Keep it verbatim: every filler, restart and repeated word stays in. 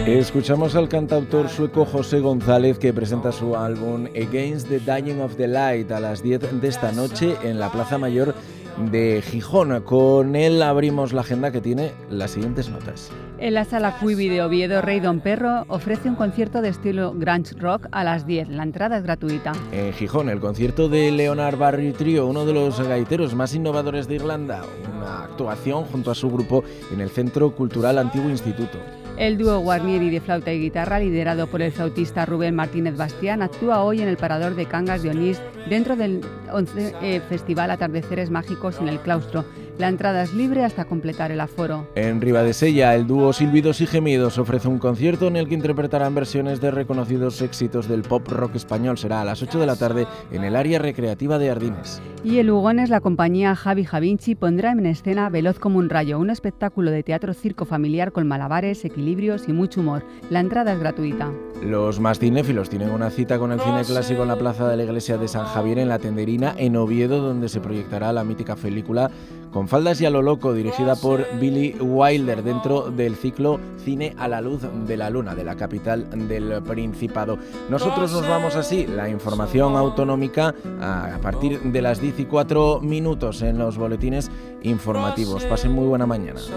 Escuchamos al cantautor sueco José González, que presenta su álbum Against the Dying of the Light a las diez de esta noche en la Plaza Mayor de Gijón. Con él abrimos la agenda, que tiene las siguientes notas. En la Sala Quibi de Oviedo, Rey Don Perro ofrece un concierto de estilo grunge rock a las diez. La entrada es gratuita. En Gijón, el concierto de Leonard Barry Trio, uno de los gaiteros más innovadores de Irlanda. Una actuación junto a su grupo en el Centro Cultural Antiguo Instituto. El dúo Guarnieri de flauta y guitarra, liderado por el flautista Rubén Martínez Bastián, actúa hoy en el Parador de Cangas de Onís dentro del once eh, Festival Atardeceres Mágicos en el Claustro. La entrada es libre hasta completar el aforo. En Ribadesella, el dúo Silbidos y Gemidos ofrece un concierto en el que interpretarán versiones de reconocidos éxitos del pop rock español. Será a las ocho de la tarde en el área recreativa de Ardines. Y en Lugones, la compañía Javi Javinci pondrá en escena Veloz como un rayo, un espectáculo de teatro circo familiar con malabares, equilibrios y mucho humor. La entrada es gratuita. Los más cinéfilos tienen una cita con el cine clásico en la plaza de la iglesia de San Javier, en la Tenderina, en Oviedo, donde se proyectará la mítica película Con faldas y a lo loco, dirigida por Billy Wilder, dentro del ciclo Cine a la luz de la luna, de la capital del Principado. Nosotros nos vamos así, la información autonómica a partir de las diez y cuatro minutos en los boletines informativos. Pasen muy buena mañana.